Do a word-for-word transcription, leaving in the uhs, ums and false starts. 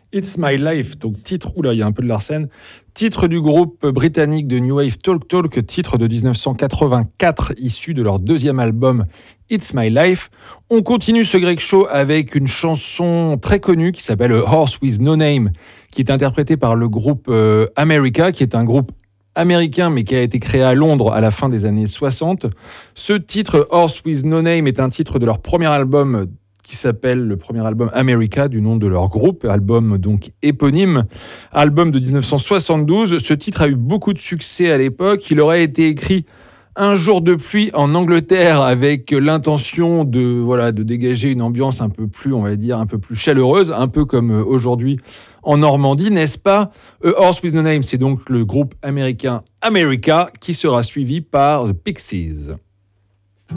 It's My Life, donc titre, oula, il y a un peu de Larsen, titre du groupe britannique de New Wave Talk Talk, titre de dix-neuf cent quatre-vingt-quatre, issu de leur deuxième album It's My Life. On continue ce Greg Show avec une chanson très connue qui s'appelle A Horse With No Name, qui est interprétée par le groupe euh, America, qui est un groupe américain mais qui a été créé à Londres à la fin des années soixante. Ce titre, Horse With No Name, est un titre de leur premier album qui s'appelle le premier album America, du nom de leur groupe, album donc éponyme, album de dix-neuf cent soixante-douze. Ce titre a eu beaucoup de succès à l'époque. Il aurait été écrit un jour de pluie en Angleterre avec l'intention de, voilà, de dégager une ambiance un peu plus, on va dire, un peu plus chaleureuse, un peu comme aujourd'hui en Normandie, n'est-ce pas? A Horse With No Name, c'est donc le groupe américain America qui sera suivi par The Pixies.